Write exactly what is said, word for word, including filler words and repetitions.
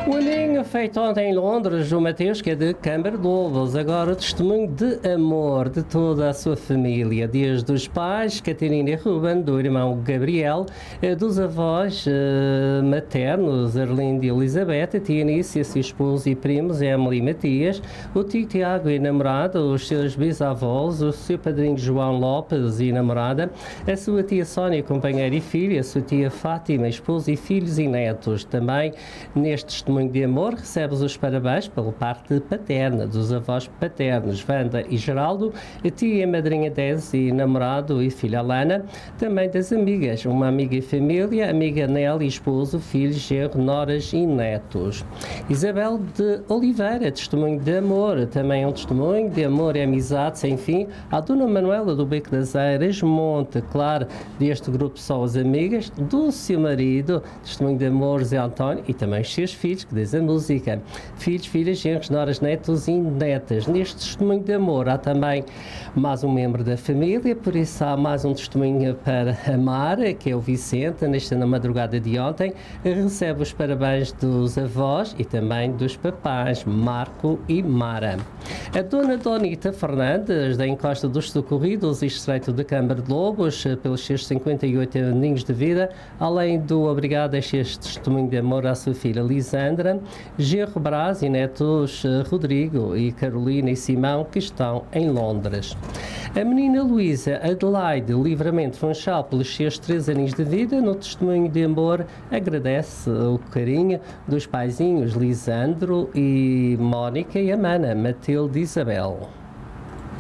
O aninho feito ontem em Londres, o Mateus, que é de Câmara de Lobos, agora testemunho de amor de toda a sua família, desde os pais, Catarina e Ruben, do irmão Gabriel, dos avós eh, maternos, Arlindo e Elizabeth, a tia Anícia, seu esposo e primos, Emily e Matias, o tio Tiago e namorada, os seus bisavós, o seu padrinho João Lopes e namorada, a sua tia Sónia, companheira e filha, a sua tia Fátima, esposa e filhos e netos. Também neste testemunho de amor recebes os parabéns pela parte paterna dos avós paternos, Wanda e Geraldo, a tia e madrinha Desi e namorado e filha Alana, também das amigas, uma amiga e família, amiga Nelly, esposo, filhos, genro, noras e netos. Isabel de Oliveira, testemunho de amor, também um testemunho de amor e amizade sem fim, à dona Manuela do Beco das Eiras, Monte Claro, deste grupo só as amigas, do seu marido, testemunho de amor, Zé António, e também os seus filhos, que diz a música, filhos, filhas, genros, noras, netos e netas. Neste testemunho de amor há também mais um membro da família, por isso há mais um testemunho para a Mara, que é o Vicente, nesta na madrugada de ontem, recebe os parabéns dos avós e também dos papais, Marco e Mara. A dona Donita Fernandes, da Encosta dos Socorridos e Estreito de Câmara de Lobos, pelos seus cinquenta e oito aninhos de vida, além do obrigado a este testemunho de amor à sua filha Lisandra, Gerro Brás e netos Rodrigo e Carolina e Simão, que estão em Londres. A menina Luísa Adelaide Livramento Funchal, pelos seus três aninhos de vida, no testemunho de amor, agradece o carinho dos paizinhos Lisandro e Mónica e Amana, Matilde e Isabel.